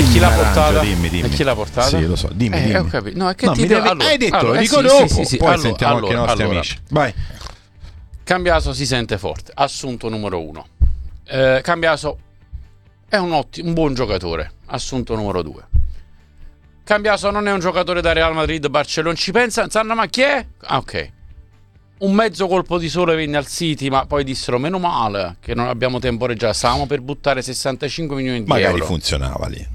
chi l'ha Arancio, portata? dimmi. E chi l'ha portata? Sì, lo so, dimmi. Ho capito. No, è che No, ti mi devi- allora, hai detto, allora, lo dico sì, dopo, sì, poi sentiamo anche i nostri amici. Vai. Cambiaso si sente forte, assunto numero 1. Cambiaso è un buon giocatore, assunto numero 2. Cambiaso non è un giocatore da Real Madrid, Barcellona, ci pensa, sanno ma chi è? Ah, ok. Un mezzo colpo di sole venne al City, ma poi dissero meno male che non abbiamo temporeggiato, stavamo per buttare 65 milioni di Magari euro. funzionava lì.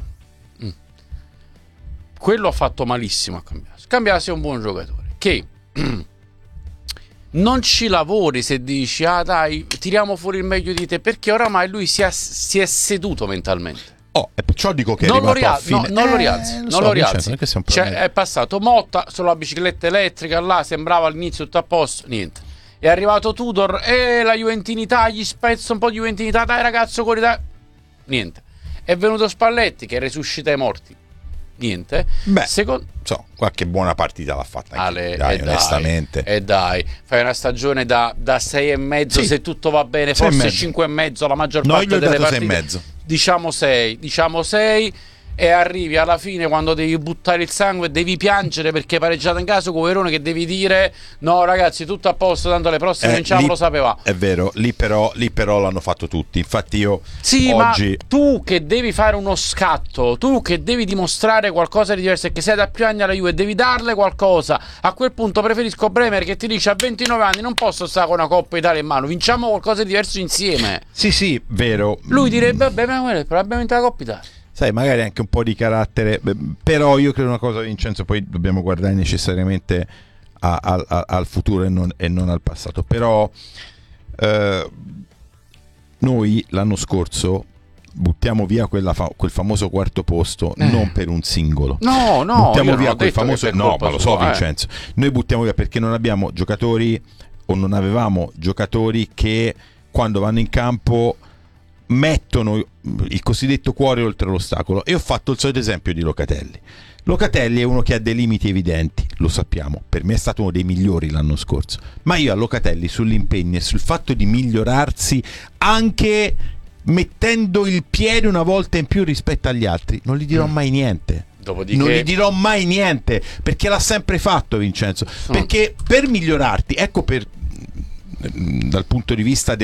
Quello ha fatto malissimo a Cambiaso. Cambiaso è un buon giocatore che non ci lavori se dici dai, tiriamo fuori il meglio di te, perché oramai lui si è seduto mentalmente. E perciò dico che non è arrivato a fine. non lo rialzi, non lo rialzi. Non è che sia un Cioè, problema. è passato Motta sulla bicicletta elettrica, là sembrava all'inizio tutto a posto, niente. È arrivato Tudor e la juventinità, gli spezza un po' di juventinità, dai ragazzo, corri, dai. Niente. È venuto Spalletti che resuscita i morti. Niente. Beh, qualche buona partita l'ha fatta anche dai, onestamente. Dai, fai una stagione da 6,5 se tutto va bene, forse 5,5 la maggior parte delle partite. 6,5. Diciamo 6 e arrivi alla fine quando devi buttare il sangue, devi piangere perché hai pareggiato in casa con Verona, che devi dire no ragazzi tutto a posto, tanto le prossime vinciamo, lo sapeva. È vero, lì però l'hanno fatto tutti. Infatti io oggi, ma tu che devi fare uno scatto, tu che devi dimostrare qualcosa di diverso e che sei da più anni alla Juve, devi darle qualcosa. A quel punto preferisco Bremer che ti dice a 29 anni non posso stare con una Coppa Italia in mano, vinciamo qualcosa di diverso insieme. Sì, vero. Lui direbbe vabbè, ma probabilmente la Coppa Italia. Sai, magari anche un po' di carattere, però io credo una cosa, Vincenzo, poi dobbiamo guardare necessariamente al futuro e non al passato. Però noi l'anno scorso buttiamo via quel famoso quarto posto non per un singolo. No, buttiamo via quel famoso. No, ma lo so, sua, Vincenzo. Noi buttiamo via perché non abbiamo giocatori, o non avevamo giocatori che quando vanno in campo mettono il cosiddetto cuore oltre l'ostacolo. E ho fatto il solito esempio di Locatelli. Locatelli è uno che ha dei limiti evidenti, lo sappiamo, per me è stato uno dei migliori l'anno scorso, ma io a Locatelli sull'impegno e sul fatto di migliorarsi anche mettendo il piede una volta in più rispetto agli altri non gli dirò mai niente. Dopodiché... non gli dirò mai niente perché l'ha sempre fatto, Vincenzo, perché per migliorarti, ecco, dal punto di vista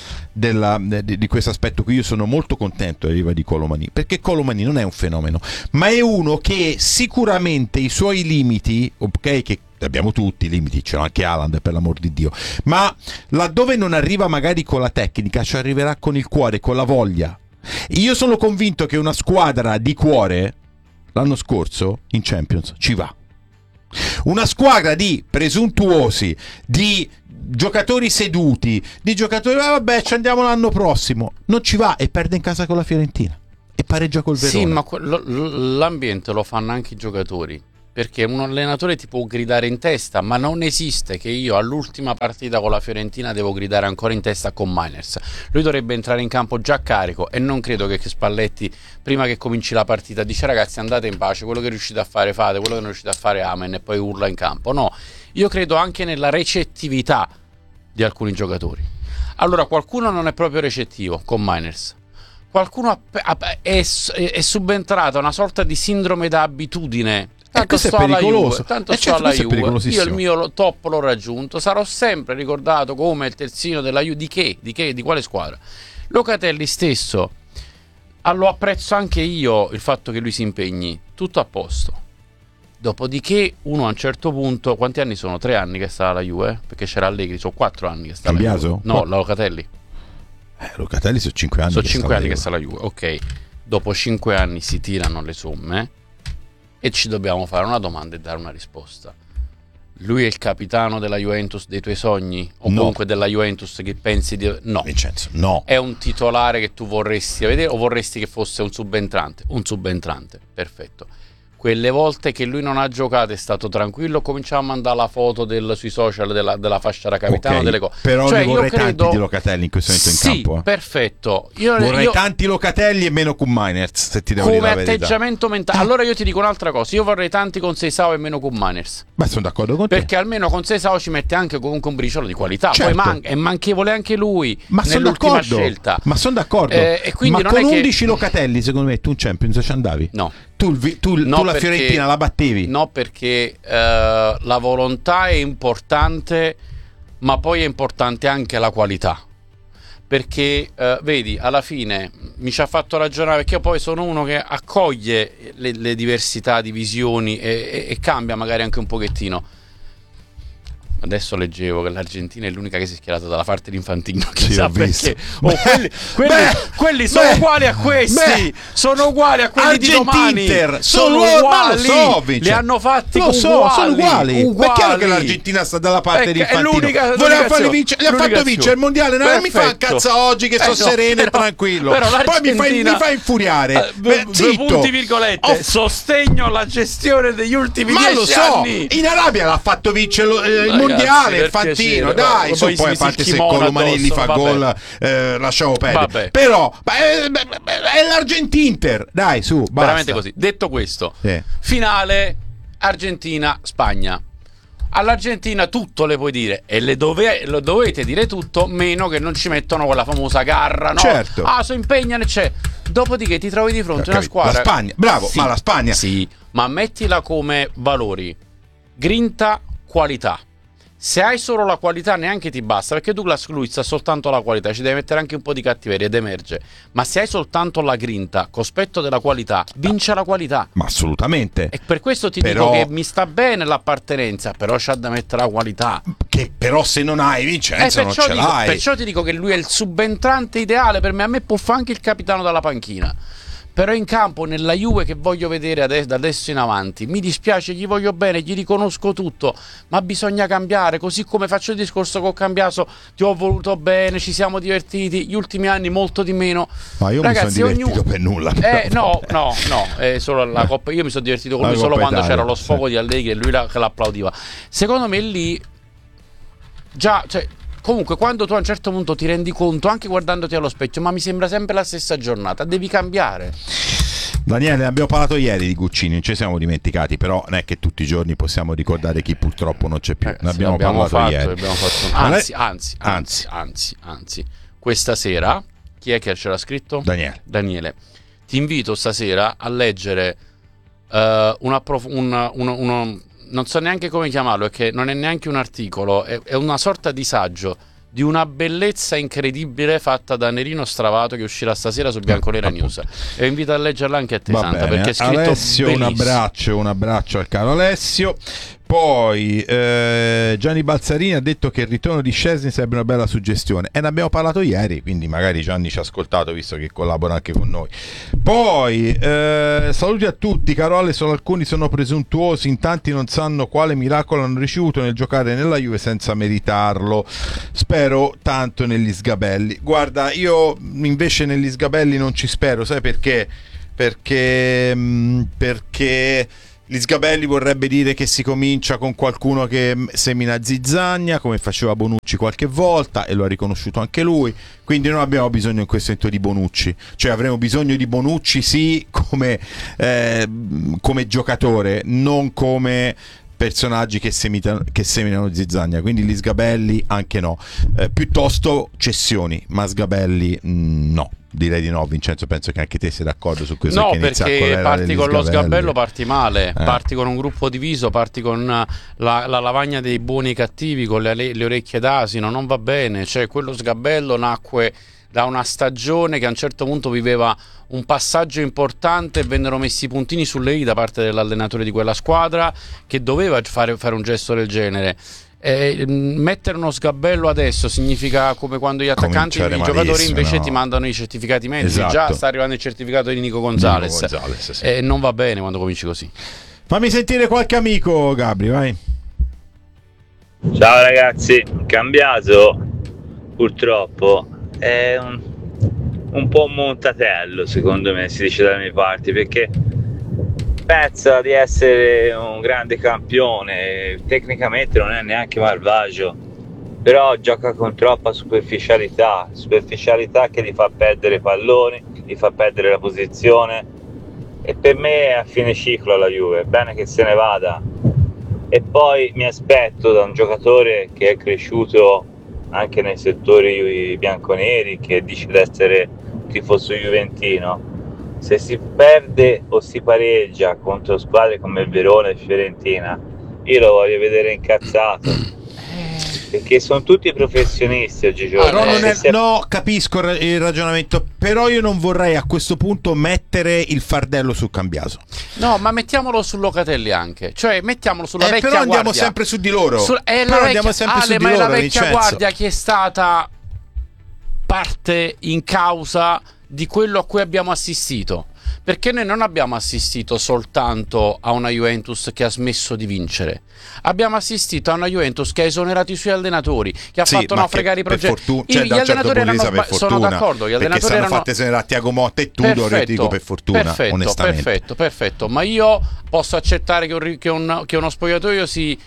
di questo aspetto qui io sono molto contento dell'arrivo di Colomani, perché Colomani non è un fenomeno, ma è uno che sicuramente i suoi limiti, ok, che abbiamo tutti i limiti, c'è anche Haaland per l'amor di Dio, ma laddove non arriva magari con la tecnica ci arriverà con il cuore, con la voglia. Io sono convinto che una squadra di cuore l'anno scorso in Champions ci va. Una squadra di presuntuosi, di giocatori seduti, di giocatori vabbè ci andiamo l'anno prossimo, non ci va e perde in casa con la Fiorentina e pareggia col Verona. Sì, ma l'ambiente lo fanno anche i giocatori, perché un allenatore ti può gridare in testa, ma non esiste che io all'ultima partita con la Fiorentina devo gridare ancora in testa con Miners. Lui dovrebbe entrare in campo già carico e non credo che Spalletti prima che cominci la partita dice ragazzi andate in pace, quello che riuscite a fare fate, quello che non riuscite a fare amen, e poi urla in campo. No, io credo anche nella recettività di alcuni giocatori. Allora qualcuno non è proprio recettivo con Miners, qualcuno è subentrata una sorta di sindrome da abitudine. Tanto sto alla Juve, io il mio top l'ho raggiunto, sarò sempre ricordato come il terzino della Juve. Di quale squadra? Locatelli stesso, lo apprezzo anche io il fatto che lui si impegni, tutto a posto. Dopodiché uno a un certo punto, quanti anni sono? 3 anni che sta alla Juve? Perché c'era Allegri, sono 4 anni che sta alla Juve. No, la Locatelli. Locatelli sono 5 anni. Sono 5 anni che sta alla Juve, ok. Dopo 5 anni si tirano le somme e ci dobbiamo fare una domanda e dare una risposta. Lui è il capitano della Juventus dei tuoi sogni? O comunque della Juventus che pensi di... No. Vincenzo, no. È un titolare che tu vorresti vedere o vorresti che fosse un subentrante? Un subentrante, perfetto. quelle volte che lui non ha giocato è stato tranquillo, cominciava a mandare la foto sui social della fascia da capitano, Ok, delle cose. però Cioè, ne vorrei io credo... tanti di Locatelli in questo momento in campo. Perfetto. Vorrei tanti Locatelli e meno con Miners, se ti devo dire la come verità. atteggiamento mentale. Allora io ti dico un'altra cosa, io vorrei tanti con Seisao e meno con Miners. Ma sono d'accordo con te. Perché almeno con Seisao ci mette anche comunque un briciolo di qualità. Certo. Poi è manchevole anche lui Ma sono nell'ultima d'accordo. scelta. Ma sono d'accordo. E quindi ma non con è 11 che... Locatelli, secondo me, tu in Champions ci andavi? No. Tu No, la perché- Fiorentina la battevi? No, perché la volontà è importante, ma poi è importante anche la qualità. Perché vedi, alla fine mi ci ha fatto ragionare, perché io poi sono uno che accoglie le diversità di visioni e cambia magari anche un pochettino. Adesso leggevo che l'Argentina è l'unica che si è schierata dalla parte di Infantino. Chissà ho visto. perché. Quelli sono uguali a questi. Sono uguali a quelli di domani. Sono uguali. Ma lo so, Vince. Li hanno fatti lo so, uguali. sono uguali. Ma è chiaro che Uguali. l'Argentina sta dalla parte di È Infantino. l'unica Voleva farli vincere, gli ha fatto l'unica vincere il mondiale. Non mi fa Perfetto. cazzo oggi che sono no, sereno e però- tranquillo. però Poi mi l'Argentina- fa infuriare. Due Zitto. punti virgolette. Oh, Sostegno alla gestione degli ultimi ma 10 lo so, anni. in Arabia l'ha fatto vincere il Ragazzi, mondiale per Infantino, piacere, dai, poi poi a si parte se kimono Colomanelli addosso, fa vabbè. gol, lasciamo perdere. Vabbè. Però è l'Argentinter, dai, su, basta. Veramente così. Detto questo, Sì. finale Argentina-Spagna. All'Argentina tutto le puoi dire e lo dovete dire tutto, meno che non ci mettono quella famosa garra, no? Certo. So impegnano, c'è. Dopodiché ti trovi di fronte a una Capito. squadra. La Spagna, bravo, Sì, ma la Spagna. Sì, ma mettila come valori. Grinta, qualità. Se hai solo la qualità neanche ti basta, perché Douglas Luiz ha soltanto la qualità, ci deve mettere anche un po' di cattiveria ed emerge. Ma se hai soltanto la grinta, cospetto della qualità, vince la qualità. Ma assolutamente. E per questo ti Però- dico che mi sta bene l'appartenenza, però c'ha da mettere la qualità. Che però se non hai Vincenzo non ce l'hai. Perciò ti dico che lui è il subentrante ideale per me. A me può fare anche il capitano dalla panchina. Però in campo, nella Juve che voglio vedere da adesso in avanti, mi dispiace, gli voglio bene, gli riconosco tutto, ma bisogna cambiare, così come faccio il discorso con Cambiaso, ti ho voluto bene, ci siamo divertiti, gli ultimi anni molto di meno. Ma io Ragazzi, mi sono divertito per nulla. No, è solo la Coppa. Io mi sono divertito con La lui solo Coppa quando Italia, c'era lo sfogo sì. di Allegri e lui che l'applaudiva. Secondo me lì già, cioè, comunque quando tu a un certo punto ti rendi conto, anche guardandoti allo specchio, ma mi sembra sempre la stessa giornata, devi cambiare. Daniele, abbiamo parlato ieri di Guccini, non ci siamo dimenticati, però non è che tutti i giorni possiamo ricordare chi purtroppo non c'è più. Ne Sì, abbiamo parlato ieri. abbiamo fatto- Anzi, questa sera chi è che ce l'ha scritto? Daniele. Ti invito stasera a leggere non so neanche come chiamarlo, perché non è neanche un articolo, è una sorta di saggio di una bellezza incredibile fatta da Nerino Stravato, che uscirà stasera su Bianconera News, e invito a leggerla anche a te, Va Santa, bene. perché è scritto Alessio, benissimo. un abbraccio al caro Alessio. Poi Gianni Balzarini ha detto che il ritorno di Szczesny sarebbe una bella suggestione e ne abbiamo parlato ieri, quindi magari Gianni ci ha ascoltato visto che collabora anche con noi. Poi saluti a tutti, caro Ale, solo alcuni sono presuntuosi, in tanti non sanno quale miracolo hanno ricevuto nel giocare nella Juve senza meritarlo. Spero tanto negli sgabelli. Guarda, io invece negli sgabelli non ci spero, sai perché? Perché gli sgabelli vorrebbe dire che si comincia con qualcuno che semina zizzania, come faceva Bonucci qualche volta, e lo ha riconosciuto anche lui. Quindi non abbiamo bisogno in questo momento di Bonucci, cioè avremo bisogno di Bonucci sì come giocatore, non come personaggi che seminano zizzania. Quindi gli sgabelli anche no, piuttosto cessioni, ma sgabelli no. Direi di no, Vincenzo, penso che anche te sei d'accordo su questo. No, perché parti con lo sgabello, parti male, parti con un gruppo diviso, parti con la lavagna dei buoni e cattivi, con le orecchie d'asino, non va bene. Cioè, quello sgabello nacque da una stagione che a un certo punto viveva un passaggio importante e vennero messi i puntini sulle i da parte dell'allenatore di quella squadra, che doveva fare un gesto del genere. Mettere uno sgabello adesso significa come quando gli attaccanti, i giocatori invece ti mandano i certificati medici. Esatto. Già sta arrivando il certificato di Nico Gonzalez, sì. Non va bene quando cominci così. Fammi sentire qualche amico, Gabri, vai. Ciao ragazzi, Cambiaso purtroppo è un po' un montatello, secondo me, si dice dalle mie parti, perché Spezza di essere un grande campione, tecnicamente non è neanche malvagio, però gioca con troppa superficialità che gli fa perdere i palloni, gli fa perdere la posizione, e per me è a fine ciclo la Juve, è bene che se ne vada. E poi mi aspetto da un giocatore che è cresciuto anche nei settori bianconeri, che dice di essere tifoso juventino, se si perde o si pareggia contro squadre come il Verona e Fiorentina, io lo voglio vedere incazzato, perché sono tutti professionisti oggigiorno. No, capisco il ragionamento, però io non vorrei a questo punto mettere il fardello su Cambiaso. No, ma mettiamolo su Locatelli anche, cioè mettiamolo sulla vecchia però andiamo guardia. sempre su di loro. Andiamo sempre su di ma loro, è la vecchia Vincenzo. guardia che è stata parte in causa di quello a cui abbiamo assistito, perché noi non abbiamo assistito soltanto a una Juventus che ha smesso di vincere, abbiamo assistito a una Juventus che ha esonerato i suoi allenatori, che ha fatto naufragare i progetti. Gli allenatori sono d'accordo, gli allenatori erano fatte esonerare Thiago Motta e Tudor, io dico per fortuna, onestamente. Perfetto, ma io posso accettare che uno spogliatoio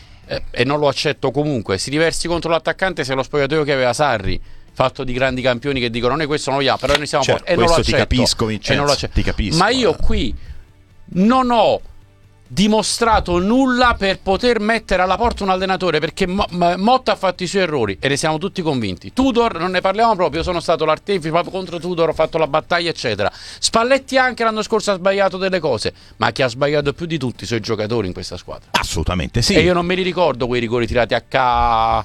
e non lo accetto comunque, si riversi contro l'attaccante se è lo spogliatoio che aveva Sarri, fatto di grandi campioni che dicono noi questo non lo vogliamo, però noi siamo certo, e non lo accetto. Ti capisco, Vincenzo, ti capisco. Ma io qui non ho dimostrato nulla per poter mettere alla porta un allenatore, perché Motta ha fatto i suoi errori e ne siamo tutti convinti. Tudor non ne parliamo proprio, io sono stato l'artefice proprio contro Tudor, ho fatto la battaglia eccetera. Spalletti anche l'anno scorso ha sbagliato delle cose, ma chi ha sbagliato più di tutti sono i giocatori in questa squadra. Assolutamente sì. E io non me li ricordo quei rigori tirati a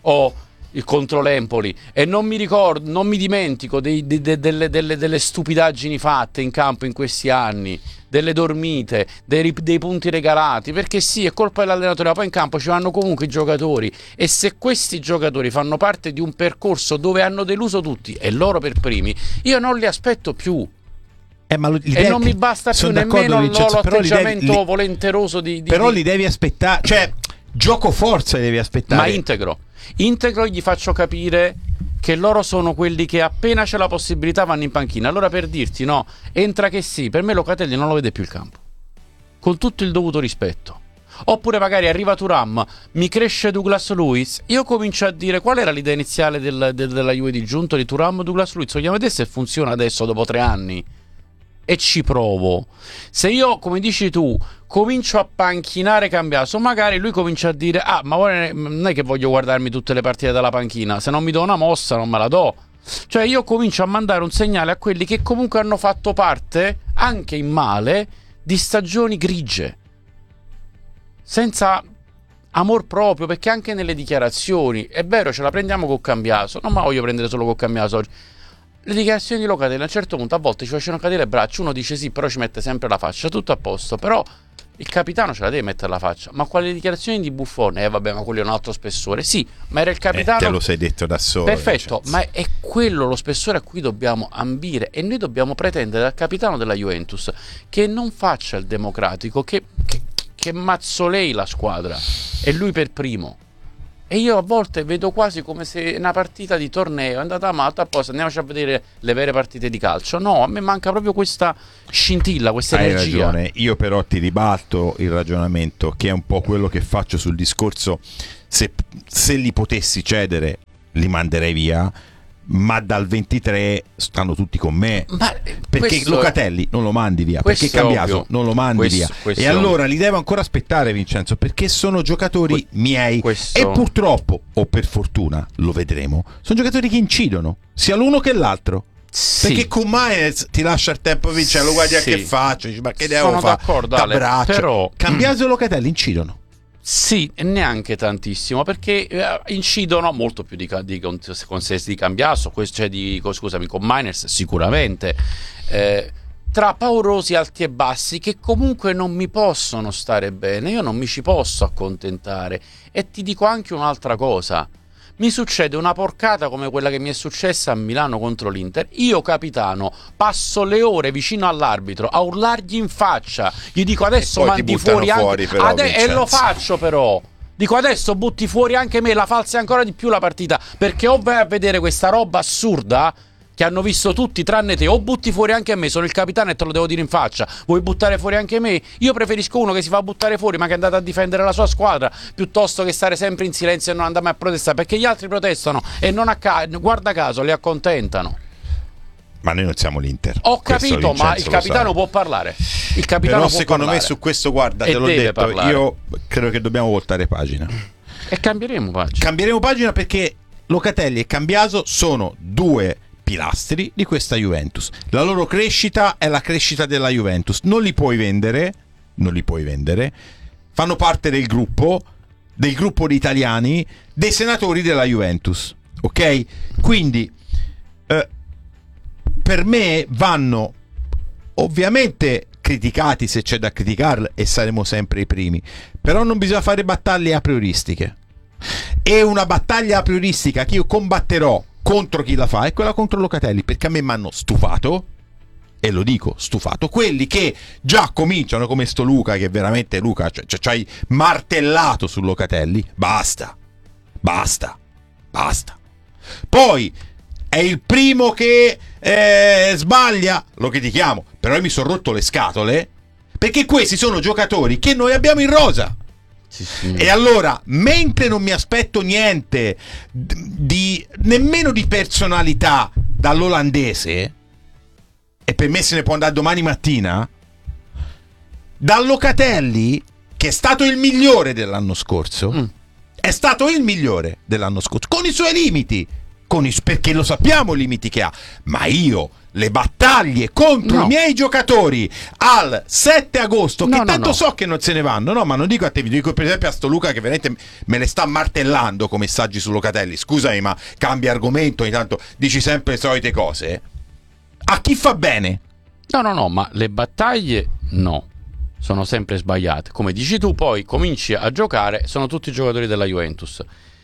il contro l'Empoli, e non mi dimentico delle stupidaggini fatte in campo in questi anni, delle dormite, dei punti regalati, perché sì, è colpa dell'allenatore, ma poi in campo ci vanno comunque i giocatori, e se questi giocatori fanno parte di un percorso dove hanno deluso tutti, e loro per primi, io non li aspetto più. E non mi basta più nemmeno l'atteggiamento volenteroso però li devi aspettare, cioè gioco forza li devi aspettare, ma integro gli faccio capire che loro sono quelli che appena c'è la possibilità vanno in panchina. Allora, per dirti, no, entra che sì, per me Locatelli non lo vede più il campo, con tutto il dovuto rispetto. Oppure magari arriva Thuram, mi cresce Douglas Luiz, io comincio a dire qual era l'idea iniziale della Juve di Giunto, di Thuram, Douglas Luiz, vogliamo vedere se funziona adesso dopo 3 anni, e ci provo. Se io, come dici tu, comincio a panchinare Cambiaso, magari lui comincia a dire ma non è che voglio guardarmi tutte le partite dalla panchina, se non mi do una mossa non me la do. Cioè io comincio a mandare un segnale a quelli che comunque hanno fatto parte, anche in male, di stagioni grigie, senza amor proprio, perché anche nelle dichiarazioni è vero, ce la prendiamo con Cambiaso, non me la voglio prendere solo con Cambiaso oggi. Le dichiarazioni di Locatelli a un certo punto a volte ci facevano cadere le braccia, uno dice sì, però ci mette sempre la faccia, tutto a posto, però il capitano ce la deve mettere la faccia. Ma quale dichiarazioni di Buffon? Vabbè, ma quello è un altro spessore. Sì, ma era il capitano. Te lo sei detto da solo. Perfetto, ma è quello lo spessore a cui dobbiamo ambire, e noi dobbiamo pretendere dal capitano della Juventus che non faccia il democratico, che mazzolei la squadra, e lui per primo. E io a volte vedo quasi come se una partita di torneo è andata male, apposta andiamoci a vedere le vere partite di calcio. No, a me manca proprio questa scintilla, questa energia. Hai ragione, io però ti ribalto il ragionamento, che è un po' quello che faccio sul discorso: se li potessi cedere li manderei via, ma dal 23 stanno tutti con me, perché Locatelli non lo mandi via, perché Cambiaso non lo mandi via, e allora li devo ancora aspettare, Vincenzo, perché sono giocatori miei, e purtroppo o per fortuna, lo vedremo, sono giocatori che incidono sia l'uno che l'altro. Sì. Perché con Maines ti lascia il tempo, lo guardi a che faccio, dici, ma che devo fare, da braccio, però Cambiaso e Locatelli incidono. Sì, e neanche tantissimo, perché incidono molto più di consessi di Cambiaso, con Miners sicuramente, tra paurosi alti e bassi che comunque non mi possono stare bene, io non mi ci posso accontentare. E ti dico anche un'altra cosa: mi succede una porcata come quella che mi è successa a Milano contro l'Inter, io capitano passo le ore vicino all'arbitro a urlargli in faccia, gli dico adesso mandi fuori anche e lo faccio, però dico adesso butti fuori anche me, la falsi ancora di più la partita, perché o vai a vedere questa roba assurda che hanno visto tutti tranne te. O butti fuori anche a me, sono il capitano e te lo devo dire in faccia. Vuoi buttare fuori anche me? Io preferisco uno che si fa buttare fuori ma che è andato a difendere la sua squadra, piuttosto che stare sempre in silenzio e non andare mai a protestare, perché gli altri protestano e non guarda caso li accontentano. Ma noi non siamo l'Inter. Ho capito, ma il capitano può parlare. Il capitano però può secondo parlare. me su questo, guarda, E te l'ho deve detto, parlare. io credo che dobbiamo voltare pagina. E cambieremo pagina. Cambieremo pagina perché Locatelli e Cambiaso sono due pilastri di questa Juventus. La loro crescita è la crescita della Juventus. Non li puoi vendere. Fanno parte del gruppo di italiani, dei senatori della Juventus. Ok? Quindi per me vanno ovviamente criticati se c'è da criticarli, e saremo sempre i primi, però non bisogna fare battaglie a prioristiche. E una battaglia a prioristica che io combatterò contro chi la fa è quella contro Locatelli, perché a me mi hanno stufato, e lo dico, stufato, quelli che già cominciano come sto Luca, che veramente Luca ci hai martellato su Locatelli. Basta. Poi è il primo che sbaglia, lo critichiamo, però io mi sono rotto le scatole perché questi sono giocatori che noi abbiamo in rosa. Sì. E allora, mentre non mi aspetto niente nemmeno di personalità dall'olandese, e per me se ne può andare domani mattina, dal Locatelli, che è stato il migliore dell'anno scorso, è stato il migliore dell'anno scorso, con i suoi limiti, perché lo sappiamo i limiti che ha, ma io le battaglie contro i miei giocatori al 7 agosto, che tanto so che non se ne vanno, ma non dico a te, vi dico per esempio a sto Luca che veramente me le sta martellando con messaggi su Locatelli. Scusami, ma cambia argomento, ogni tanto dici sempre le solite cose. A chi fa bene? No, ma le battaglie sono sempre sbagliate. Come dici tu, poi cominci a giocare, sono tutti giocatori della Juventus.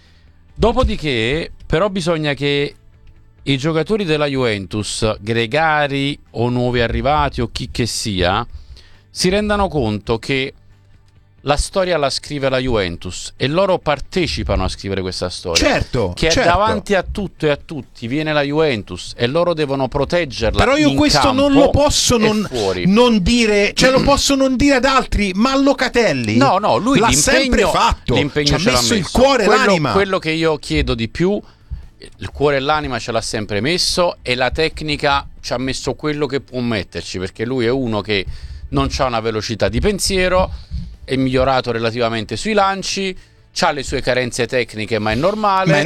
Dopodiché, però, bisogna che i giocatori della Juventus, gregari o nuovi arrivati o chi che sia, si rendano conto che la storia la scrive la Juventus e loro partecipano a scrivere questa storia. Certo. Davanti a tutto e a tutti viene la Juventus e loro devono proteggerla. Però io questo non lo posso non dire, cioè lo posso non dire ad altri, ma a Locatelli lui l'ha sempre fatto. L'impegno ci ha messo il cuore e l'anima. Quello che io chiedo di più, il cuore e l'anima ce l'ha sempre messo, e la tecnica ci ha messo quello che può metterci, perché lui è uno che non ha una velocità di pensiero, è migliorato relativamente sui lanci, c'ha le sue carenze tecniche, ma è normale.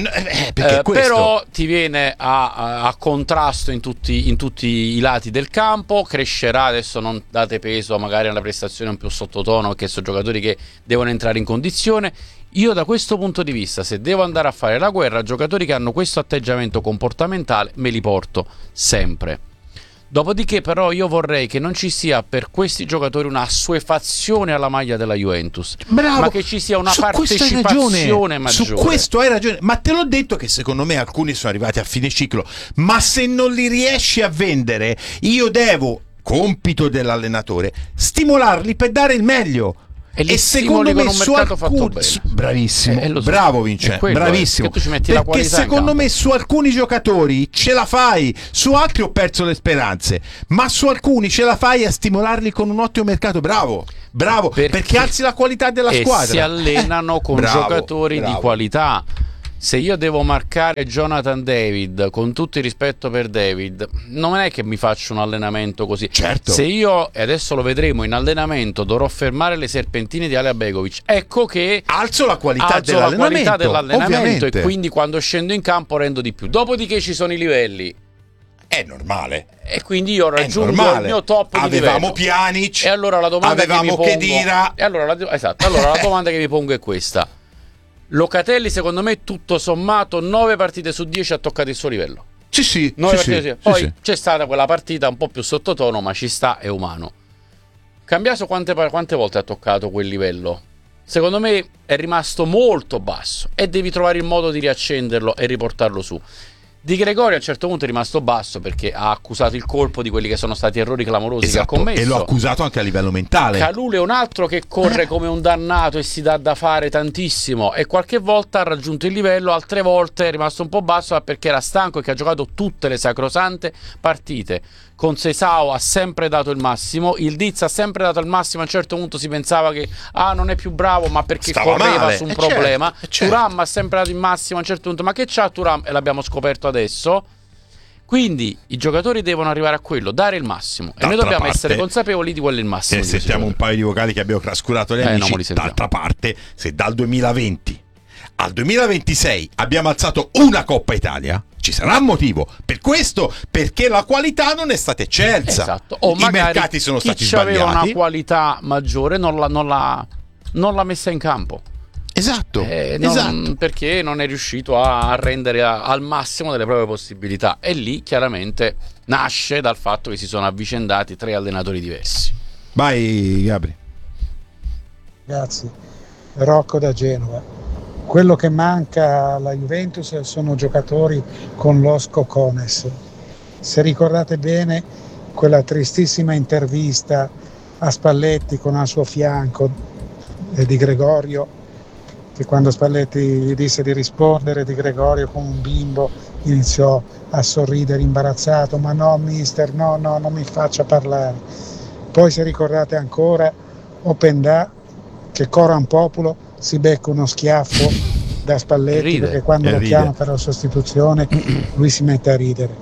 Però ti viene a contrasto in tutti i lati del campo, crescerà. Adesso non date peso magari alla prestazione un più sottotono, perché sono giocatori che devono entrare in condizione. Io da questo punto di vista, se devo andare a fare la guerra, giocatori che hanno questo atteggiamento comportamentale me li porto sempre. Dopodiché però io vorrei che non ci sia per questi giocatori una assuefazione alla maglia della Juventus. Bravo, ma che ci sia una partecipazione maggiore. Su questo hai ragione, ma te l'ho detto che secondo me alcuni sono arrivati a fine ciclo, ma se non li riesci a vendere, io devo, compito dell'allenatore, stimolarli per dare il meglio. E secondo me su alcuni, bravissimo, bravo Vincenzo, bravissimo, tu ci metti perché la qualità secondo me su alcuni giocatori ce la fai, su altri ho perso le speranze, ma su alcuni ce la fai a stimolarli con un ottimo mercato. Bravo, perché alzi la qualità della squadra e si allenano con giocatori di qualità. Se io devo marcare Jonathan David, con tutto il rispetto per David, non è che mi faccio un allenamento così. Certo. Se io, e adesso lo vedremo in allenamento, dovrò fermare le serpentine di Alea Begovic, ecco che alzo la qualità dell'allenamento, ovviamente. E quindi quando scendo in campo rendo di più. Dopodiché ci sono i livelli. È normale. E quindi io raggiungo il mio top di livello. Avevamo Pjanic, e allora la domanda avevamo che mi pongo, Khedira. E allora la domanda che mi pongo è questa. Locatelli, secondo me, tutto sommato 9 partite su 10 ha toccato il suo livello. Sì. Poi c'è stata quella partita un po' più sottotono, ma ci sta, è umano. Cambiaso quante volte ha toccato quel livello? Secondo me è rimasto molto basso e devi trovare il modo di riaccenderlo e riportarlo su. Di Gregorio a un certo punto è rimasto basso perché ha accusato il colpo di quelli che sono stati errori clamorosi che ha commesso, e l'ho accusato anche a livello mentale. Kalulu è un altro che corre come un dannato e si dà da fare tantissimo, e qualche volta ha raggiunto il livello, altre volte è rimasto un po' basso perché era stanco e che ha giocato tutte le sacrosante partite. Con Seisao ha sempre dato il massimo, il Diz ha sempre dato il massimo, a un certo punto si pensava che non è più bravo, ma perché stava correva male. su un problema. Certo. Thuram ha sempre dato il massimo, a un certo punto ma che c'ha Thuram? E l'abbiamo scoperto adesso. Quindi i giocatori devono arrivare a quello, dare il massimo, e noi dobbiamo essere consapevoli di quello il massimo. Se sentiamo un paio di vocali che abbiamo trascurato gli amici. D'altra parte, se dal 2020 al 2026 abbiamo alzato una Coppa Italia, ci sarà un motivo per questo, perché la qualità non è stata eccelsa. Esatto. O i mercati sono stati sbagliati. Chi aveva una qualità maggiore non l'ha messa in campo. Esatto, perché non è riuscito a rendere al massimo delle proprie possibilità, e lì chiaramente nasce dal fatto che si sono avvicendati 3 allenatori diversi. Vai Gabri. Ragazzi, Rocco da Genova. Quello che manca alla Juventus sono giocatori con los cojones. Se ricordate bene quella tristissima intervista a Spalletti con al suo fianco Di Gregorio, che quando Spalletti gli disse di rispondere, Di Gregorio con un bimbo iniziò a sorridere imbarazzato: ma no mister, no, non mi faccia parlare. Poi, se ricordate ancora, Opendà, che Coran Populo si becca uno schiaffo da Spalletti perché quando lo chiama per la sostituzione lui si mette a ridere.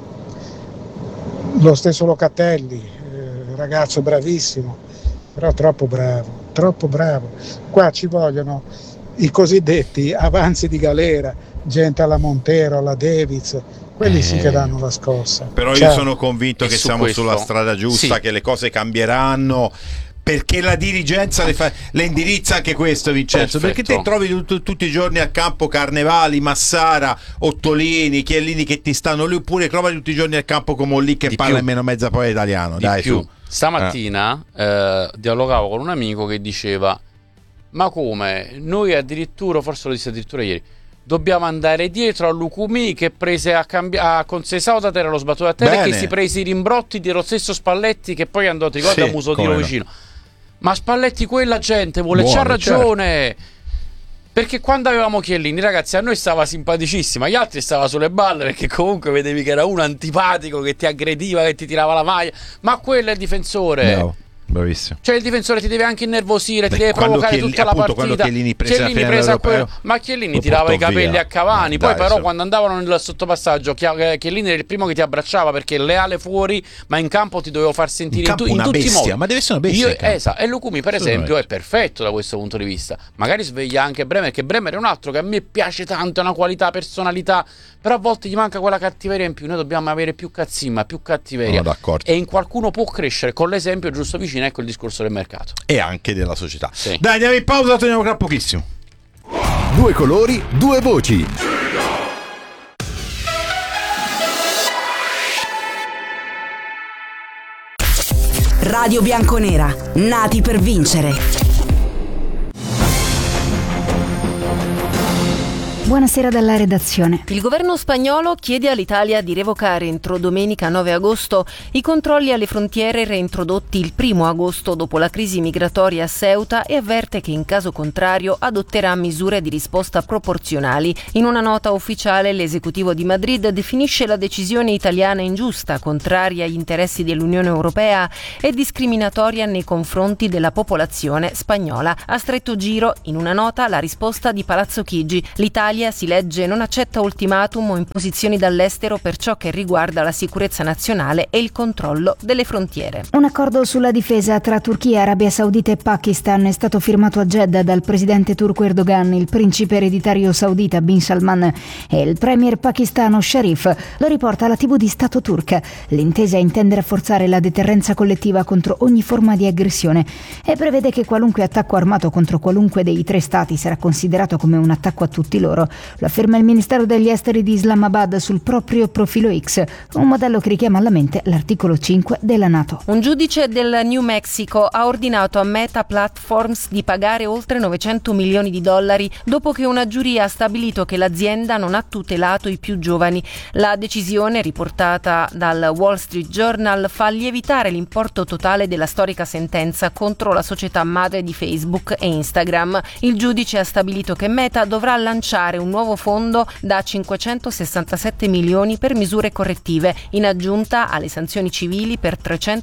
Lo stesso Locatelli, ragazzo bravissimo, però troppo bravo. Qua ci vogliono i cosiddetti avanzi di galera, gente alla Montero, alla Davids, quelli sì che danno la scossa. Però io sono convinto che siamo sulla strada giusta, che le cose cambieranno, perché la dirigenza le indirizza anche questo, Vincenzo. Perfetto. Perché te trovi tutti i giorni a campo Carnevali, Massara, Ottolini, Chiellini che ti stanno lì, oppure trovi tutti i giorni al campo come lì che parla meno mezza poi italiano. Dai, su. Stamattina dialogavo con un amico che diceva: ma come? Noi addirittura, forse lo disse addirittura ieri, dobbiamo andare dietro a Lucumí che prese con Seisao da terra, lo sbattuto a terra, e che si prese i rimbrotti dello stesso Spalletti, che poi andò, ti ricorda, a Musodino vicino. Ma Spalletti quella gente vuole, c'ha ragione, certo. Perché quando avevamo Chiellini, ragazzi, a noi stava simpaticissima, agli altri stava sulle balle, perché comunque vedevi che era uno antipatico che ti aggrediva, che ti tirava la maglia, ma quello è il difensore. No. Bravissimo. Cioè il difensore ti deve anche innervosire, ti deve provocare tutta la partita. Quando Chiellini prese ma Chiellini tirava i capelli a Cavani, poi però quando andavano nel sottopassaggio Chiellini era il primo che ti abbracciava, perché leale fuori, ma in campo ti dovevo far sentire in tutti i modi. Ma deve essere una bestia. E Lucumí per esempio è perfetto da questo punto di vista. Magari sveglia anche Bremer, che Bremer è un altro che a me piace tanto, è una qualità, personalità, però a volte gli manca quella cattiveria in più. Noi dobbiamo avere più cazzimma, più cattiveria, e in qualcuno può crescere con l'esempio giusto vicino. Ecco il discorso del mercato e anche della società. Sì. Dai, andiamo in pausa, torniamo tra pochissimo. 2 colori, 2 voci. Radio Bianconera, nati per vincere. Buonasera dalla redazione. Il governo spagnolo chiede all'Italia di revocare entro domenica 9 agosto i controlli alle frontiere reintrodotti il 1 agosto dopo la crisi migratoria a Ceuta, e avverte che in caso contrario adotterà misure di risposta proporzionali. In una nota ufficiale l'esecutivo di Madrid definisce la decisione italiana ingiusta, contraria agli interessi dell'Unione Europea e discriminatoria nei confronti della popolazione spagnola. A stretto giro, in una nota, la risposta di Palazzo Chigi: l'Italia, si legge, non accetta ultimatum o imposizioni dall'estero per ciò che riguarda la sicurezza nazionale e il controllo delle frontiere. Un accordo sulla difesa tra Turchia, Arabia Saudita e Pakistan è stato firmato a Jeddah dal presidente turco Erdogan, il principe ereditario saudita Bin Salman e il premier pakistano Sharif. Lo riporta la TV di Stato turca. L'intesa intende rafforzare la deterrenza collettiva contro ogni forma di aggressione e prevede che qualunque attacco armato contro qualunque dei 3 stati sarà considerato come un attacco a tutti loro. Lo afferma il Ministero degli Esteri di Islamabad sul proprio profilo X, un modello che richiama alla mente l'articolo 5 della NATO. Un giudice del New Mexico ha ordinato a Meta Platforms di pagare oltre $900 milioni dopo che una giuria ha stabilito che l'azienda non ha tutelato i più giovani. La decisione, riportata dal Wall Street Journal, fa lievitare l'importo totale della storica sentenza contro la società madre di Facebook e Instagram. Il giudice ha stabilito che Meta dovrà lanciare un nuovo fondo da 567 milioni per misure correttive, in aggiunta alle sanzioni civili per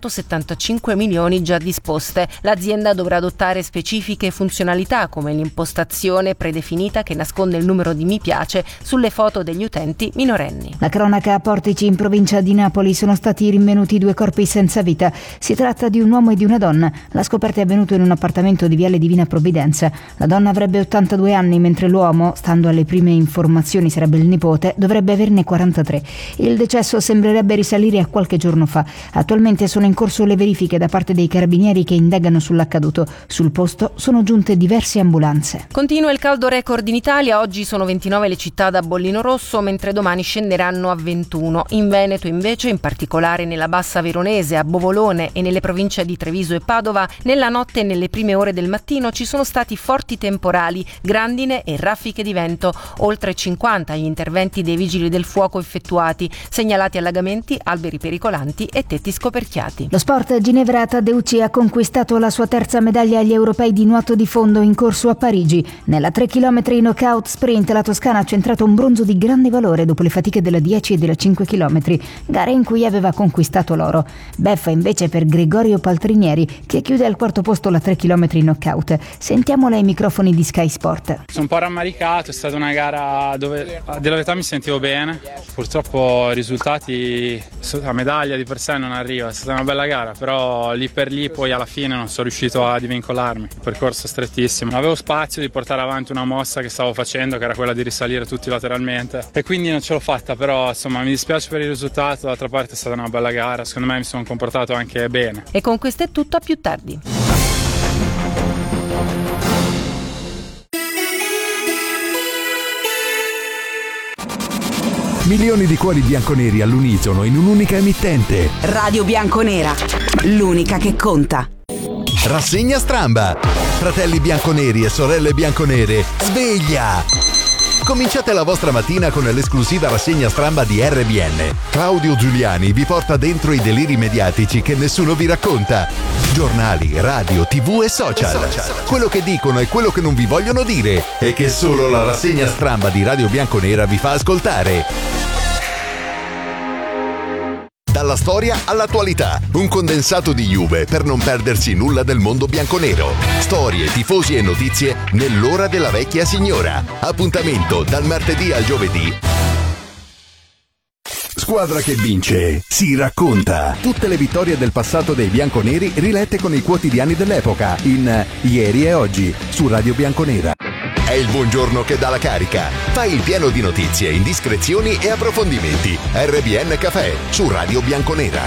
375 milioni già disposte. L'azienda dovrà adottare specifiche funzionalità come l'impostazione predefinita che nasconde il numero di mi piace sulle foto degli utenti minorenni. La cronaca a Portici, in provincia di Napoli, sono stati rinvenuti 2 corpi senza vita. Si tratta di un uomo e di una donna. La scoperta è avvenuta in un appartamento di Viale Divina Provvidenza. La donna avrebbe 82 anni, mentre l'uomo, stando alle prime informazioni sarebbe il nipote, dovrebbe averne 43. Il decesso sembrerebbe risalire a qualche giorno fa. Attualmente sono in corso le verifiche da parte dei carabinieri che indagano sull'accaduto. Sul posto sono giunte diverse ambulanze. Continua il caldo record in Italia. Oggi sono 29 le città da bollino rosso, mentre domani scenderanno a 21. In Veneto invece, in particolare nella Bassa Veronese, a Bovolone e nelle province di Treviso e Padova, nella notte e nelle prime ore del mattino ci sono stati forti temporali, grandine e raffiche di vento. Oltre 50 gli interventi dei vigili del fuoco effettuati, segnalati allagamenti, alberi pericolanti e tetti scoperchiati. Lo sport, Ginevra Tadeucci ha conquistato la sua terza medaglia agli europei di nuoto di fondo in corso a Parigi. Nella 3 km knockout sprint la toscana ha centrato un bronzo di grande valore dopo le fatiche della 10 e della 5 km, gare in cui aveva conquistato l'oro. Beffa invece per Gregorio Paltrinieri, che chiude al quarto posto la 3 km knockout. Sentiamola ai microfoni di Sky Sport. Sono un po' rammaricato, è stata una gara dove della verità mi sentivo bene. Purtroppo i risultati, la medaglia di per sé non arriva, è stata una bella gara, però lì per lì poi alla fine non sono riuscito a divincolarmi. Il percorso è strettissimo, non avevo spazio di portare avanti una mossa che stavo facendo, che era quella di risalire tutti lateralmente, e quindi non ce l'ho fatta. Però insomma mi dispiace per il risultato, d'altra parte è stata una bella gara, secondo me mi sono comportato anche bene. E con questo è tutto, a più tardi. Milioni di cuori bianconeri all'unisono in un'unica emittente. Radio Bianconera, l'unica che conta. Rassegna Stramba. Fratelli bianconeri e sorelle bianconere, sveglia! Cominciate la vostra mattina con l'esclusiva rassegna stramba di RBN. Claudio Giuliani vi porta dentro i deliri mediatici che nessuno vi racconta. Giornali, radio, TV e social. Quello che dicono e quello che non vi vogliono dire e che solo la rassegna stramba di Radio Bianconera vi fa ascoltare. Dalla storia all'attualità, un condensato di Juve per non perdersi nulla del mondo bianconero. Storie, tifosi e notizie nell'ora della vecchia signora. Appuntamento dal martedì al giovedì. Squadra che vince si racconta. Tutte le vittorie del passato dei bianconeri rilette con i quotidiani dell'epoca in Ieri e Oggi su Radio Bianconera. È il buongiorno che dà la carica. Fai il pieno di notizie, indiscrezioni e approfondimenti. RBN Café su Radio Bianconera.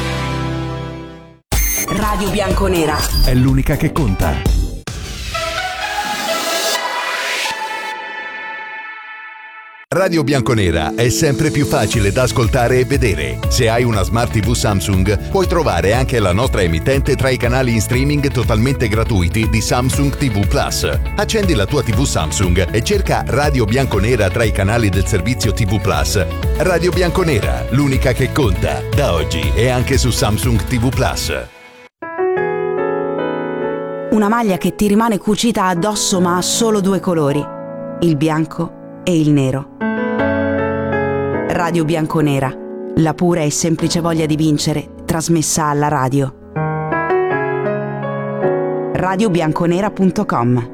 Radio Bianconera è l'unica che conta. Radio Bianconera è sempre più facile da ascoltare e vedere. Se hai una Smart TV Samsung, puoi trovare anche la nostra emittente tra i canali in streaming totalmente gratuiti di Samsung TV Plus. Accendi la tua TV Samsung e cerca Radio Bianconera tra i canali del servizio TV Plus. Radio Bianconera, l'unica che conta, da oggi e anche su Samsung TV Plus. Una maglia che ti rimane cucita addosso ma ha solo 2 colori, il bianco e il nero. Radio Bianconera, la pura e semplice voglia di vincere, trasmessa alla radio. radiobianconera.com.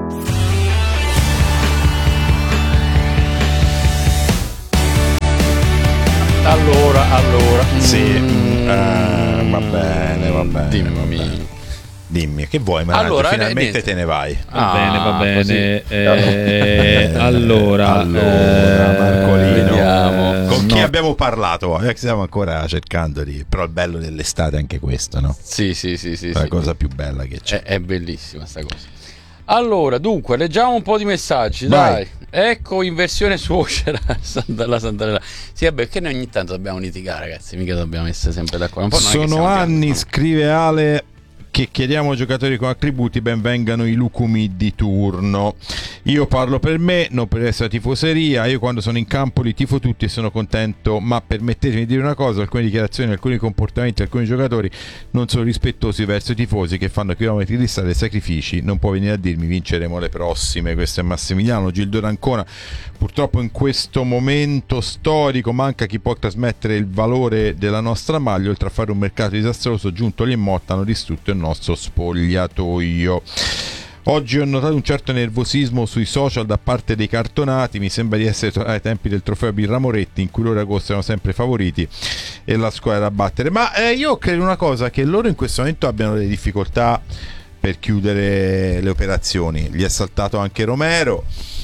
Allora. Sì, va bene. Dimmi, che vuoi, Maranzo? Allora, finalmente te ne vai. Va bene. Allora, Marcolino, vediamo. Con chi abbiamo parlato? Stiamo ancora cercando di... Però il bello dell'estate è anche questo, no? Sì. La cosa più bella che c'è. È bellissima sta cosa. Allora, dunque, leggiamo un po' di messaggi, Vai. dai. Ecco, in versione suocera la Santarella. Sì, vabbè, che noi ogni tanto dobbiamo litigare, ragazzi, mica dobbiamo essere sempre d'accordo. Un po' non è che Sono siamo anni, piatti, scrive Ale, che chiediamo ai giocatori con attributi, ben vengano i lucumi di turno. Io parlo per me, non per essere tifoseria. Io quando sono in campo li tifo tutti e sono contento, ma permettetemi di dire una cosa: alcune dichiarazioni, alcuni comportamenti, alcuni giocatori non sono rispettosi verso i tifosi che fanno chilometri di strada e sacrifici. Non può venire a dirmi vinceremo le prossime. Questo è Massimiliano. Gildo D'Ancona: purtroppo in questo momento storico manca chi può trasmettere il valore della nostra maglia. Oltre a fare un mercato disastroso, Giuntoli e Motta hanno distrutto il nostro spogliatoio. Oggi ho notato un certo nervosismo sui social da parte dei cartonati. Mi sembra di essere tornati ai tempi del trofeo Birra Moretti, in cui loro e agosto erano sempre favoriti e la squadra da battere. Ma io credo una cosa, che loro in questo momento abbiano delle difficoltà per chiudere le operazioni. Gli è saltato anche Romero,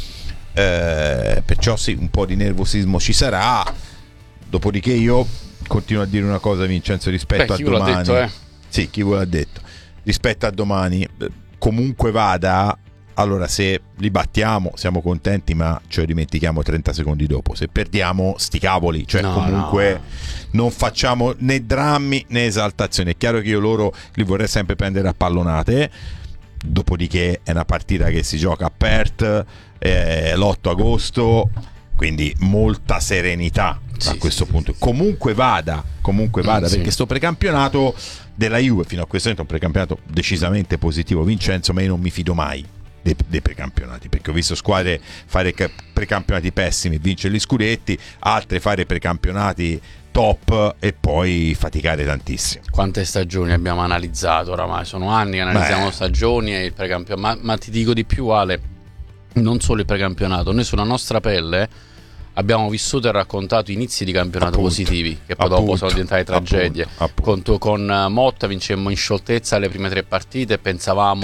perciò sì, un po' di nervosismo ci sarà. Dopodiché io continuo a dire una cosa, Vincenzo, rispetto a chi domani. ve l'ha detto, Sì, chi ve l'ha detto? Rispetto a domani, comunque vada, allora se li battiamo siamo contenti, ma ce lo dimentichiamo 30 secondi dopo. Se perdiamo, sti cavoli, cioè comunque non facciamo né drammi né esaltazioni. È chiaro che io loro li vorrei sempre prendere a pallonate. Dopodiché è una partita che si gioca a Perth l'8 agosto, quindi molta serenità a questo punto. Comunque vada, perché sto precampionato della Juve fino a questo momento è un precampionato decisamente positivo, Vincenzo, ma io non mi fido mai dei precampionati, perché ho visto squadre fare precampionati pessimi e vincere gli scudetti, altre fare precampionati top e poi faticare tantissimo. Quante stagioni abbiamo analizzato oramai? Sono anni che analizziamo stagioni e il precampionato. Ma ti dico di più, Ale, non solo il precampionato, noi sulla nostra pelle abbiamo vissuto e raccontato inizi di campionato positivi, che poi dopo sono diventate tragedie. Con Motta vincemmo in scioltezza le prime 3 partite e pensavamo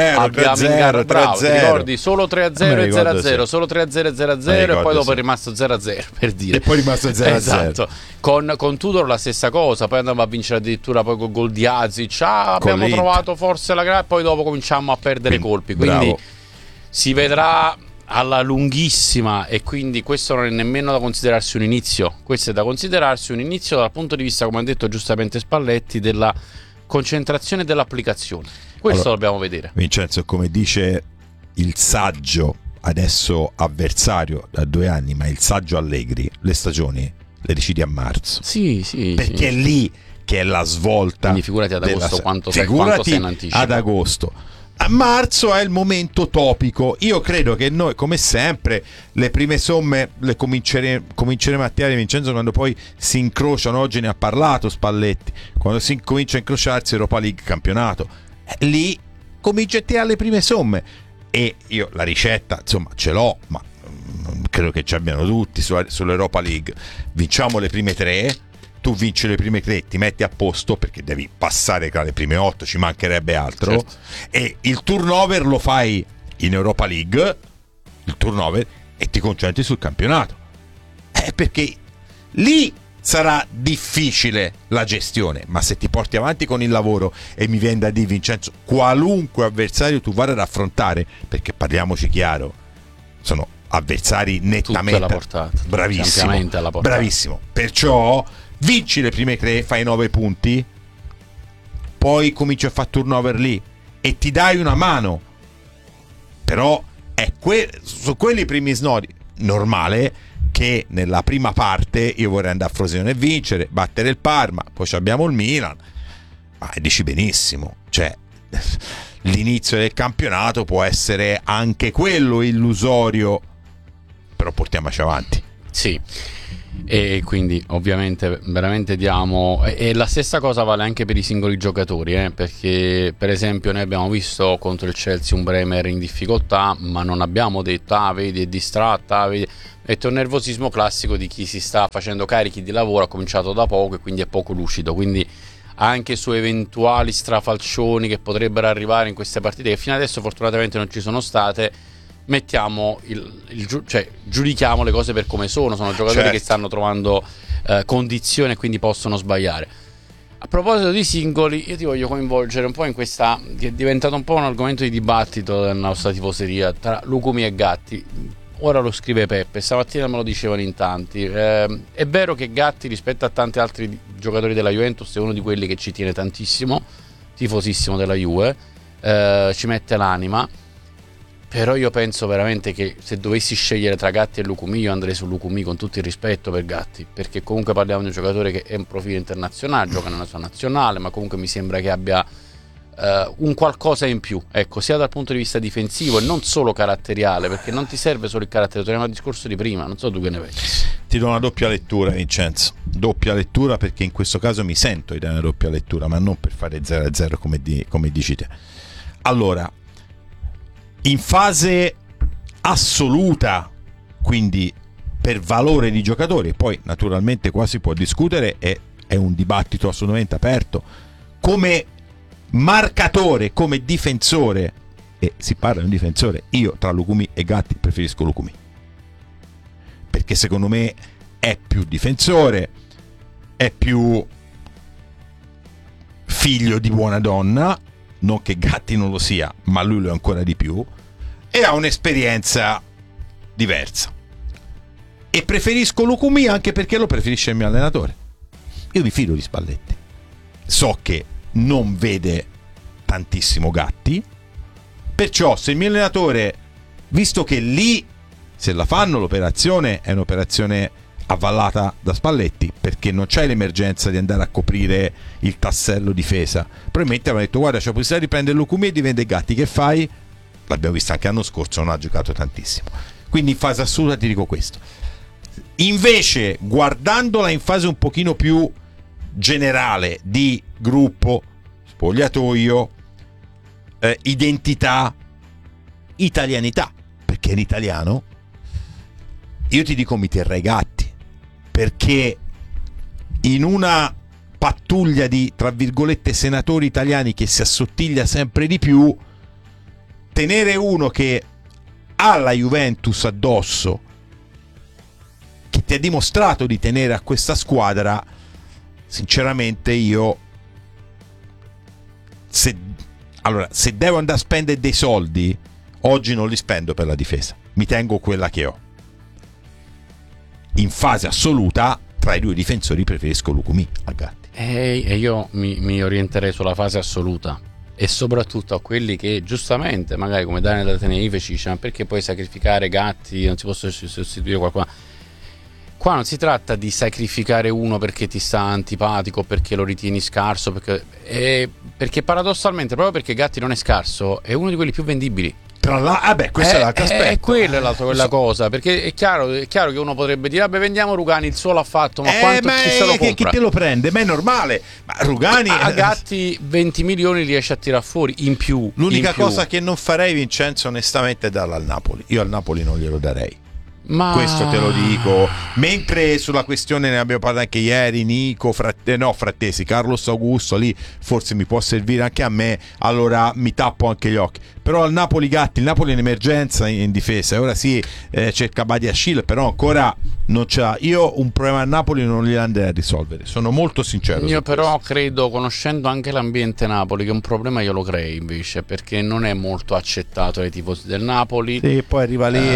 3-0, bravo, ti ricordi? Solo 3-0 e 0-0, sì. Solo 3-0 e 0-0 e poi dopo è rimasto 0-0, per dire. E poi è rimasto 0-0. Esatto. Con Tudor la stessa cosa, poi andavamo a vincere addirittura poi col gol di Azic, abbiamo trovato forse la gara, poi dopo cominciamo a perdere colpi, quindi si vedrà alla lunghissima, e quindi questo non è nemmeno da considerarsi un inizio, questo è da considerarsi un inizio dal punto di vista, come ha detto giustamente Spalletti, della concentrazione e dell'applicazione. Questo allora, dobbiamo vedere. Vincenzo, come dice il saggio adesso avversario da 2 anni, ma il saggio Allegri, le stagioni le decidi a marzo. Sì, perché è lì che è la svolta. Quindi figurati ad agosto quanto sei in anticipo. Ad agosto. A marzo è il momento topico. Io credo che noi, come sempre, le prime somme le cominceremo a tirare, Vincenzo, quando poi si incrociano. Oggi ne ha parlato Spalletti, quando si comincia a incrociarsi Europa League, campionato, lì comincia a tirare le prime somme. E io la ricetta insomma ce l'ho, ma credo che ci abbiano tutti sull'Europa League. Vinciamo le prime 3, tu vinci le prime 3, ti metti a posto, perché devi passare tra le prime 8, ci mancherebbe altro, certo. E il turnover lo fai in Europa League, il turnover, e ti concentri sul campionato, perché lì sarà difficile la gestione. Ma se ti porti avanti con il lavoro, e mi viene da dire, Vincenzo, qualunque avversario tu vada ad affrontare, perché parliamoci chiaro, sono avversari nettamente alla portata, bravissimo, alla portata. Bravissimo, perciò vinci le prime 3, fai 9 punti, poi cominci a fare turnover lì e ti dai una mano. Però è su quelli primi snodi normale che nella prima parte io vorrei andare a Frosinone e vincere, battere il Parma, poi abbiamo il Milan, ma dici benissimo, cioè l'inizio del campionato può essere anche quello illusorio, però portiamoci avanti. Sì. E quindi ovviamente veramente diamo, e la stessa cosa vale anche per i singoli giocatori, perché per esempio noi abbiamo visto contro il Chelsea un Bremer in difficoltà, ma non abbiamo detto vedi è distratta, vedi. È un nervosismo classico di chi si sta facendo carichi di lavoro, ha cominciato da poco e quindi è poco lucido, quindi anche su eventuali strafalcioni che potrebbero arrivare in queste partite, che fino adesso fortunatamente non ci sono state, mettiamo cioè giudichiamo le cose per come sono giocatori, certo, che stanno trovando condizioni e quindi possono sbagliare. A proposito di singoli, io ti voglio coinvolgere un po' in questa, che è diventato un po' un argomento di dibattito della nostra tifoseria tra Lucumi e Gatti. Ora lo scrive Peppe, stamattina me lo dicevano in tanti. È vero che Gatti, rispetto a tanti altri giocatori della Juventus, è uno di quelli che ci tiene tantissimo, tifosissimo della Juve, ci mette l'anima. Però io penso veramente che se dovessi scegliere tra Gatti e Lucumi, io andrei su Lucumi, con tutto il rispetto per Gatti, perché comunque parliamo di un giocatore che è un profilo internazionale, gioca nella sua nazionale, ma comunque mi sembra che abbia un qualcosa in più, ecco, sia dal punto di vista difensivo e non solo caratteriale, perché non ti serve solo il carattere, torniamo al discorso di prima, non so tu che ne pensi. Ti do una doppia lettura, Vincenzo, doppia lettura, perché in questo caso mi sento di dare una doppia lettura, ma non per fare 0-0 come dici te. Allora, in fase assoluta, quindi per valore di giocatori, poi naturalmente qua si può discutere, è un dibattito assolutamente aperto, come marcatore, come difensore, e si parla di un difensore, io tra Lucumi e Gatti preferisco Lucumi, perché secondo me è più difensore, è più figlio di buona donna, non che Gatti non lo sia, ma lui lo è ancora di più, e ha un'esperienza diversa. E preferisco Lucumi anche perché lo preferisce il mio allenatore. Io mi fido di Spalletti, so che non vede tantissimo Gatti, perciò se il mio allenatore, visto che lì se la fanno l'operazione è un'operazione avvallata da Spalletti, perché non c'è l'emergenza di andare a coprire il tassello difesa, probabilmente avevano detto: guarda, c'è la possibilità di prendere Lucumi e di vendere Gatti, che fai? L'abbiamo visto anche l'anno scorso, non ha giocato tantissimo, quindi in fase assoluta ti dico questo. Invece, guardandola in fase un pochino più generale di gruppo, spogliatoio, identità, italianità, perché è in italiano, io ti dico mi terrei Gatti, perché in una pattuglia di, tra virgolette, senatori italiani che si assottiglia sempre di più, tenere uno che ha la Juventus addosso, che ti ha dimostrato di tenere a questa squadra, sinceramente io, se devo andare a spendere dei soldi oggi non li spendo per la difesa, mi tengo quella che ho. In fase assoluta tra i due difensori preferisco Lucumi a Gatti, e io mi orienterei sulla fase assoluta, e soprattutto a quelli che giustamente magari come Daniel da Tenerife ci dice: ma perché puoi sacrificare Gatti, non si può sostituire qualcuno? Qua non si tratta di sacrificare uno perché ti sta antipatico, perché lo ritieni scarso, perché paradossalmente, proprio perché Gatti non è scarso, è uno di quelli più vendibili. Questo è l'altro aspetto. È quella cosa, perché è chiaro che uno potrebbe dire: vabbè, vendiamo Rugani, il suo l'ha fatto, ma quanto chi se lo compra? Chi te lo prende? Ma è normale. Ma Rugani a Gatti 20 milioni riesce a tirar fuori in più. L'unica cosa che non farei, Vincenzo, onestamente, è darla al Napoli. Io al Napoli non glielo darei. Ma questo te lo dico. Mentre sulla questione ne abbiamo parlato anche ieri, Nico, Frattesi, Carlos Augusto, lì forse mi può servire anche a me, allora mi tappo anche gli occhi. Però al Napoli Gatti, il Napoli è in emergenza in difesa, e ora sì, c'è il Kabadiashile, però ancora non c'ha. Io un problema al Napoli non li andrei a risolvere, sono molto sincero. Io però credo, conoscendo anche l'ambiente Napoli, che un problema io lo crei invece, perché non è molto accettato dai tifosi del Napoli. Sì, poi arriva lì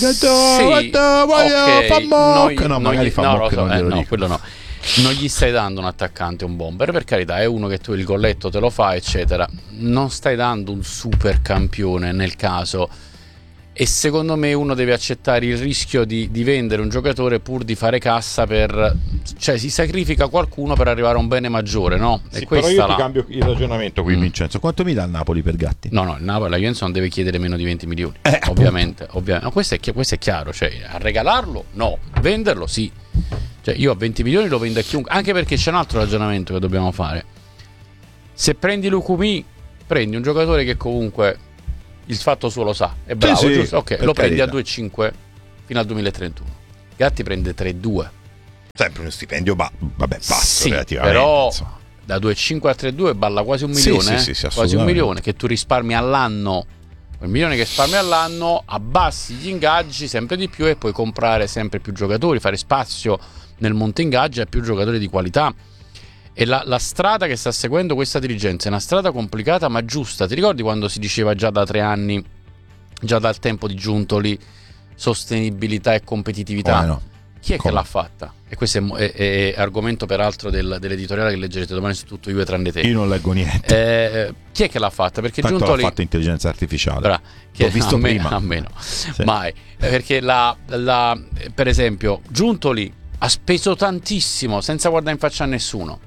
quello no. Non gli stai dando un attaccante, un bomber, per carità, è uno che tu il golletto te lo fai, eccetera. Non stai dando un super campione nel caso, e secondo me uno deve accettare il rischio di vendere un giocatore pur di fare cassa, cioè si sacrifica qualcuno per arrivare a un bene maggiore, no? Sì, però io ti cambio il ragionamento qui, Vincenzo. Quanto mi dà il Napoli per Gatti? No, il Napoli, la Juventus non deve chiedere meno di 20 milioni, ovviamente. No, questo è chiaro, cioè a regalarlo no, venderlo sì. Cioè io a 20 milioni lo vendo a chiunque, anche perché c'è un altro ragionamento che dobbiamo fare. Se prendi Lucumi, prendi un giocatore che comunque il fatto suo lo sa, è bravo, sì, giusto? Ok, lo prendi a 2,5 fino al 2031. Gatti prende 3,2. Sempre uno stipendio basso, sì, relativamente. Però insomma, da 2,5 a 3,2 balla quasi 1 milione. Sì, quasi 1 milione che tu risparmi all'anno. Il milione che risparmi all'anno, abbassi gli ingaggi sempre di più e puoi comprare sempre più giocatori, fare spazio nel monte ingaggi a più giocatori di qualità. E la strada che sta seguendo questa dirigenza è una strada complicata ma giusta. Ti ricordi quando si diceva già da 3 anni, già dal tempo di Giuntoli, sostenibilità e competitività? No? Chi è che l'ha fatta? E questo è argomento peraltro dell'editoriale che leggerete domani su Tutto Juve tranne te. Io non leggo niente. Chi è che l'ha fatta? Perché tanto Giuntoli l'ha fatto intelligenza artificiale. L'ho visto prima. A meno. Sì. Mai. Perché per esempio Giuntoli ha speso tantissimo senza guardare in faccia a nessuno.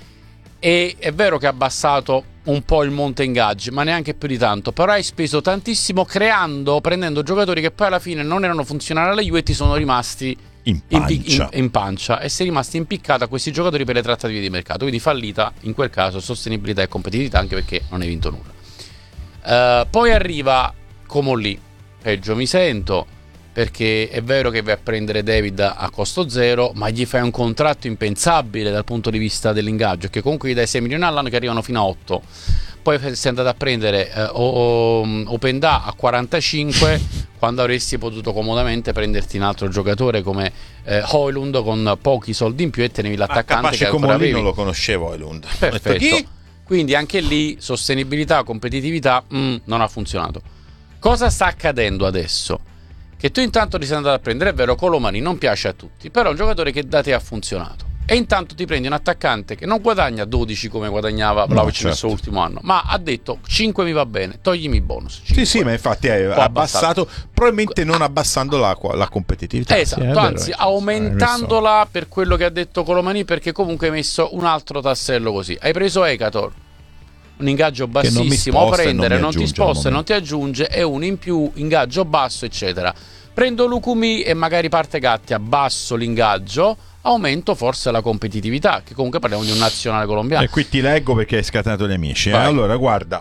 E è vero che ha abbassato un po' il monte ingaggi, ma neanche più di tanto. Però hai speso tantissimo prendendo giocatori che poi alla fine non erano funzionali alla Juve e ti sono rimasti in pancia e sei rimasti impiccato a questi giocatori per le trattative di mercato. Quindi fallita in quel caso sostenibilità e competitività, anche perché non hai vinto nulla. Poi arriva Comolli, peggio mi sento, perché è vero che vai a prendere David a costo zero, ma gli fai un contratto impensabile dal punto di vista dell'ingaggio, che comunque gli dai 6 milioni all'anno che arrivano fino a 8. Poi sei andato a prendere Openda a 45 quando avresti potuto comodamente prenderti un altro giocatore come Højlund con pochi soldi in più e tenevi l'attaccante che ancora avevi. Non lo conoscevo Højlund. Perfetto. Quindi anche lì sostenibilità, competitività non ha funzionato. Cosa sta accadendo adesso? Che tu intanto ti sei andato a prendere, è vero, Colomani non piace a tutti, però è un giocatore che da te ha funzionato. E intanto ti prendi un attaccante che non guadagna 12 come guadagnava Vlahovic nel suo ultimo anno, ma ha detto 5 mi va bene, toglimi i bonus. 5. Sì, ma infatti ha abbassato, probabilmente non abbassando la competitività. Esatto, anzi aumentandola per quello che ha detto Colomani, perché comunque hai messo un altro tassello così. Hai preso Ekator, un ingaggio bassissimo, non ti sposta e non ti aggiunge, e un in più, ingaggio basso eccetera. Prendo Lukumi e magari parte Gatti a basso l'ingaggio, aumento forse la competitività, che comunque parliamo di un nazionale colombiano. E qui ti leggo perché hai scatenato gli amici. Allora guarda,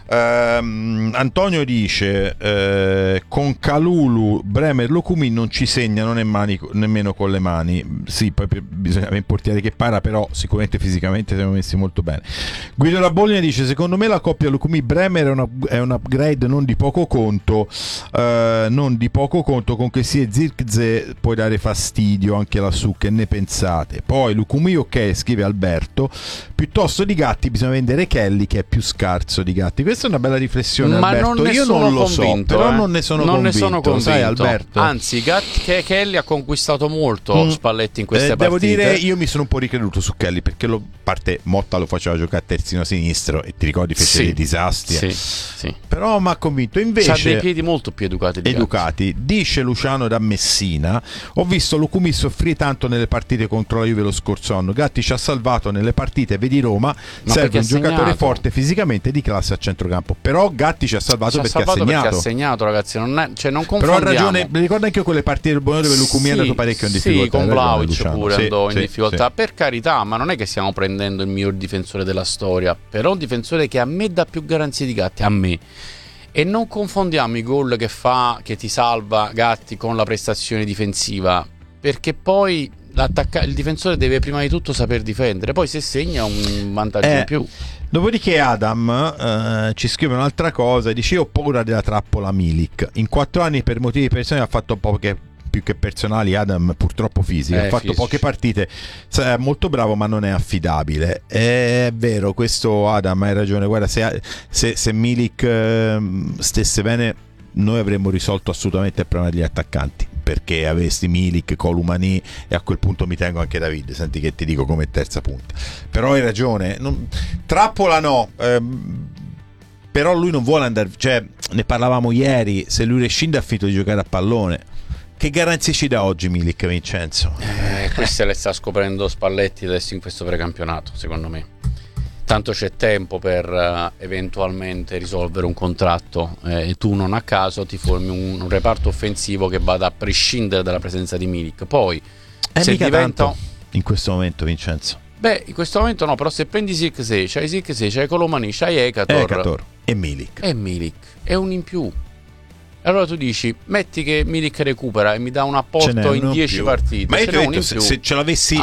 Antonio dice con Kalulu, Bremer, Lukumi non ci segnano nemmeno con le mani. Sì, poi bisogna avere il portiere che para, però sicuramente fisicamente siamo messi molto bene. Guido Rabolina dice secondo me la coppia Lukumi-Bremer è un upgrade non di poco conto, con che sia Zirkzee può dare fastidio anche lassù, che ne pensate? Poi Lukumi ok, scrive Alberto, piuttosto di Gatti bisogna vendere Kelly che è più scarso di Gatti. Questa è una bella riflessione, ma Alberto. Io non lo convinto, so, però non ne sono convinto. Sai, Alberto? Anzi, Kelly ha conquistato molto Spalletti in queste partite. Devo dire, io mi sono un po' ricreduto su Kelly, perché parte Motta lo faceva giocare a terzino sinistro e ti ricordi fece dei disastri. Sì. Però mi ha convinto. Invece c'ha dei piedi molto più educati. Dice Luciano da Messina, ho visto Lukumi soffrire tanto nelle partite contro la Juve lo scorso anno. Gatti ci ha salvato nelle partite, vedi Roma, serve un giocatore forte fisicamente di classe a centrocampo. Però Gatti ci ha salvato perché ha segnato, ragazzi, non confondiamo. Però ha ragione, mi ricordo anche quelle partite del Bologna dove Lukumi è andato parecchio in difficoltà. Sì, con Vlahovic pure andò in difficoltà. Per carità, ma non è che stiamo prendendo il miglior difensore della storia, però un difensore che a me dà più garanzie di Gatti, a me. E non confondiamo i gol che ti salva Gatti con la prestazione difensiva, perché poi il difensore deve prima di tutto saper difendere, poi se segna un vantaggio in più. Dopodiché Adam ci scrive un'altra cosa, dice: io ho paura della trappola Milik. In 4 anni per motivi personali ha fatto più che personali, Adam purtroppo fisici, ha fatto poche partite, è molto bravo ma non è affidabile. È vero questo, Adam, hai ragione. Guarda, se Milik stesse bene noi avremmo risolto assolutamente il problema degli attaccanti, perché avessi Milik, Colomani e a quel punto mi tengo anche David, senti che ti dico come terza punta. Però hai ragione, trappola no, però lui non vuole andare, cioè ne parlavamo ieri, se lui rescinde ha finito di giocare a pallone. Che garanzie ci dà oggi Milik, Vincenzo? Queste le sta scoprendo Spalletti adesso in questo precampionato, secondo me. Tanto c'è tempo per eventualmente risolvere un contratto e tu non a caso ti formi un reparto offensivo che vada a prescindere dalla presenza di Milik. Poi se diventa tanto in questo momento, Vincenzo. Beh, in questo momento no, però se prendi Zirkzee, c'hai Colomani, c'hai Ekator e Milik. È un in più. Allora tu dici, metti che Milik recupera e mi dà un apporto in 10 partite. Ma io ti ho detto, se ce l'avessi